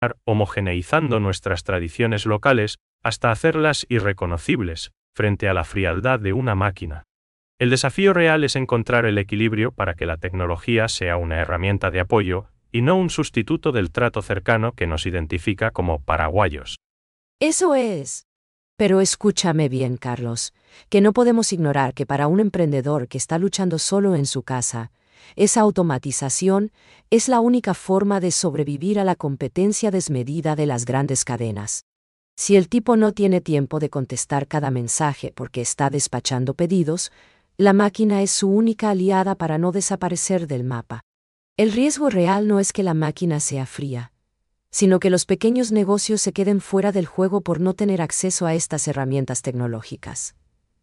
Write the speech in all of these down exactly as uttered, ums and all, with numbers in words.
homogeneizando nuestras tradiciones locales hasta hacerlas irreconocibles frente a la frialdad de una máquina. El desafío real es encontrar el equilibrio para que la tecnología sea una herramienta de apoyo y no un sustituto del trato cercano que nos identifica como paraguayos. Eso es. Pero escúchame bien, Carlos, que no podemos ignorar que para un emprendedor que está luchando solo en su casa, esa automatización es la única forma de sobrevivir a la competencia desmedida de las grandes cadenas. Si el tipo no tiene tiempo de contestar cada mensaje porque está despachando pedidos, la máquina es su única aliada para no desaparecer del mapa. El riesgo real no es que la máquina sea fría, sino que los pequeños negocios se queden fuera del juego por no tener acceso a estas herramientas tecnológicas.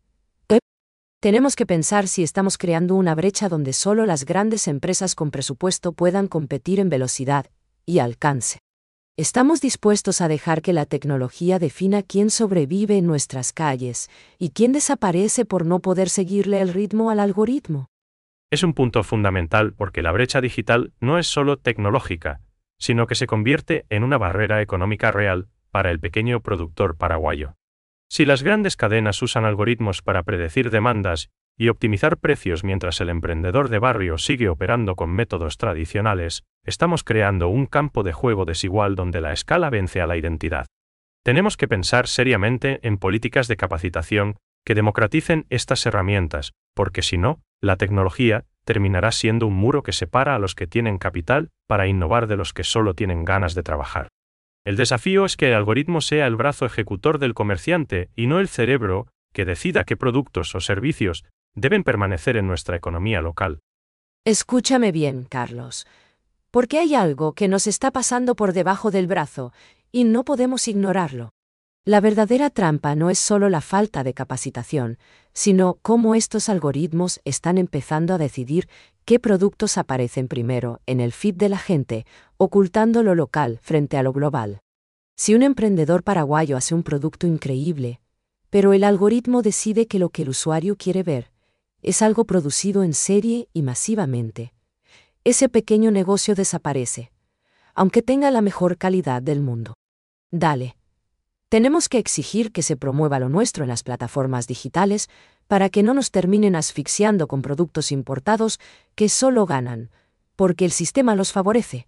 Tenemos que pensar si estamos creando una brecha donde solo las grandes empresas con presupuesto puedan competir en velocidad y alcance. ¿Estamos dispuestos a dejar que la tecnología defina quién sobrevive en nuestras calles y quién desaparece por no poder seguirle el ritmo al algoritmo? Es un punto fundamental porque la brecha digital no es solo tecnológica, sino que se convierte en una barrera económica real para el pequeño productor paraguayo. Si las grandes cadenas usan algoritmos para predecir demandas y optimizar precios mientras el emprendedor de barrio sigue operando con métodos tradicionales, estamos creando un campo de juego desigual donde la escala vence a la identidad. Tenemos que pensar seriamente en políticas de capacitación que democraticen estas herramientas, porque si no, la tecnología terminará siendo un muro que separa a los que tienen capital para innovar de los que solo tienen ganas de trabajar. El desafío es que el algoritmo sea el brazo ejecutor del comerciante y no el cerebro que decida qué productos o servicios deben permanecer en nuestra economía local. Escúchame bien, Carlos, porque hay algo que nos está pasando por debajo del brazo y no podemos ignorarlo. La verdadera trampa no es solo la falta de capacitación, sino cómo estos algoritmos están empezando a decidir qué productos aparecen primero en el feed de la gente, ocultando lo local frente a lo global. Si un emprendedor paraguayo hace un producto increíble, pero el algoritmo decide que lo que el usuario quiere ver es algo producido en serie y masivamente, ese pequeño negocio desaparece, aunque tenga la mejor calidad del mundo. Dale. Tenemos que exigir que se promueva lo nuestro en las plataformas digitales para que no nos terminen asfixiando con productos importados que solo ganan, porque el sistema los favorece.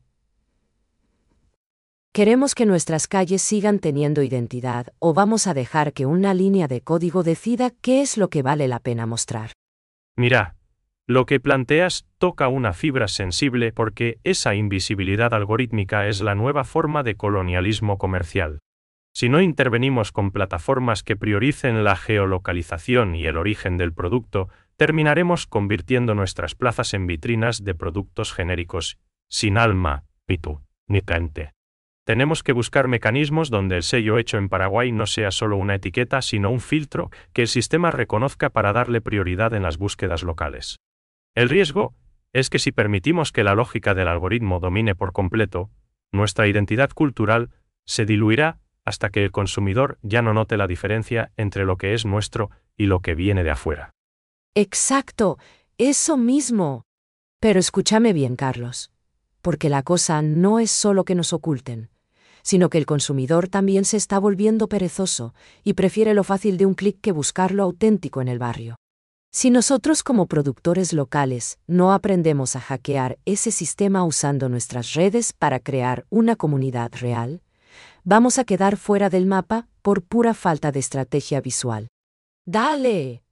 ¿Queremos que nuestras calles sigan teniendo identidad o vamos a dejar que una línea de código decida qué es lo que vale la pena mostrar? Mira, lo que planteas toca una fibra sensible porque esa invisibilidad algorítmica es la nueva forma de colonialismo comercial. Si no intervenimos con plataformas que prioricen la geolocalización y el origen del producto, terminaremos convirtiendo nuestras plazas en vitrinas de productos genéricos, sin alma, pitu, ni tente. Tenemos que buscar mecanismos donde el sello hecho en Paraguay no sea solo una etiqueta, sino un filtro que el sistema reconozca para darle prioridad en las búsquedas locales. El riesgo es que si permitimos que la lógica del algoritmo domine por completo, nuestra identidad cultural se diluirá hasta que el consumidor ya no note la diferencia entre lo que es nuestro y lo que viene de afuera. Exacto, eso mismo. Pero escúchame bien, Carlos, porque la cosa no es solo que nos oculten, sino que el consumidor también se está volviendo perezoso y prefiere lo fácil de un clic que buscar lo auténtico en el barrio. Si nosotros como productores locales no aprendemos a hackear ese sistema usando nuestras redes para crear una comunidad real, vamos a quedar fuera del mapa por pura falta de estrategia visual. ¡Dale!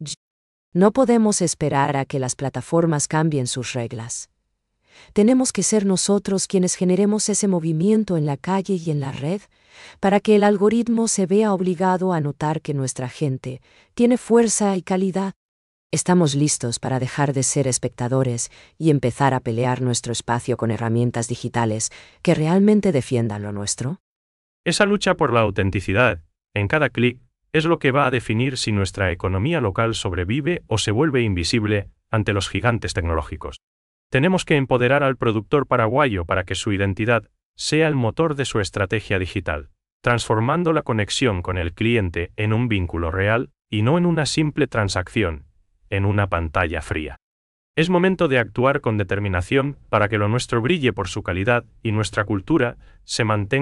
No podemos esperar a que las plataformas cambien sus reglas. Tenemos que ser nosotros quienes generemos ese movimiento en la calle y en la red, para que el algoritmo se vea obligado a notar que nuestra gente tiene fuerza y calidad. ¿Estamos listos para dejar de ser espectadores y empezar a pelear nuestro espacio con herramientas digitales que realmente defiendan lo nuestro? Esa lucha por la autenticidad, en cada clic, es lo que va a definir si nuestra economía local sobrevive o se vuelve invisible ante los gigantes tecnológicos. Tenemos que empoderar al productor paraguayo para que su identidad sea el motor de su estrategia digital, transformando la conexión con el cliente en un vínculo real y no en una simple transacción, en una pantalla fría. Es momento de actuar con determinación para que lo nuestro brille por su calidad y nuestra cultura se mantenga